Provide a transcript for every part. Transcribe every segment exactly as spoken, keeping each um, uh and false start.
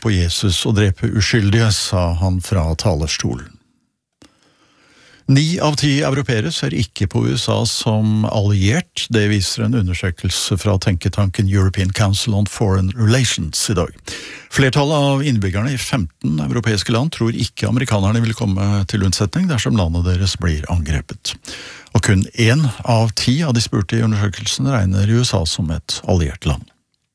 på Jesus og drepe uskyldige, sa han fra talerstolen. Ni av ti europeere ser ikke på U S A som alliert. Det viser en undersøkelse fra tenketanken European Council on Foreign Relations i dag. Flertallet av innbyggerne i femten europeiske land tror ikke amerikanerne vil komme til unnsetning dersom landet deres blir angrepet. Og kun én av ti av de spurte i undersøkelsen regner U S A som et alliert land.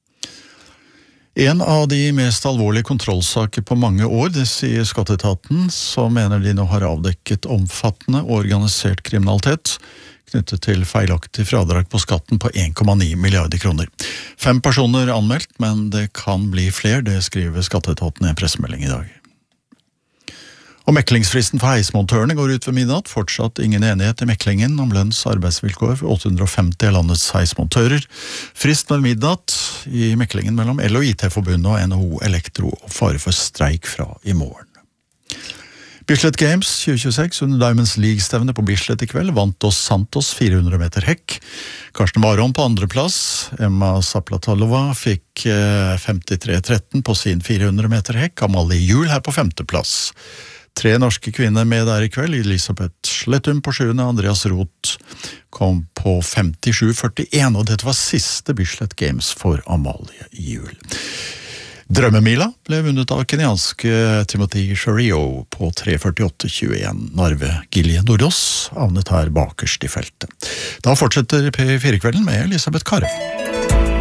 En av de mest alvorlige kontrollsaker på mange år, det sier Skatteetaten, som mener de nå har avdekket omfattende og organisert kriminalitet knyttet til feilaktig fradrag på skatten på en komma ni milliarder kroner. Fem personer anmeldt, men det kan bli flere, det skriver Skatteetaten i en pressemelding i dag. Og meklingsfristen for heismontørene går ut ved midnatt, fortsatt ingen enighet i meklingen om lønns- og arbeidsvilkår for åtte hundre og femti av landets heismontører. Frist med midnatt i meklingen mellom L og I T-forbundet og N H O Elektro og fare for streik fra i morgen. Bislett Games tjue tjueseks under Diamonds League-stevne på Bislett i kveld vant Dos Santos fire hundre meter hekk. Karsten Warholm på andre plass. Emma Zaplatalova fikk femtitre tretten på sin fire hundre meter hekk. Amalie Juhl her på femte plass. Tre norske kvinner med der i kveld, Elisabeth Slettum på sjuende, Andreas Roth kom på femtisju førtien, og dette var siste Bislett Games for Amalie Juhl. Drømmemila ble vunnet av kenyanske Timothy Shario på tre førtiåtte tjueen. Narve Gilje Nordås havnet her bakerst i feltet. Da fortsetter P fire-kvelden med Elisabeth Karev.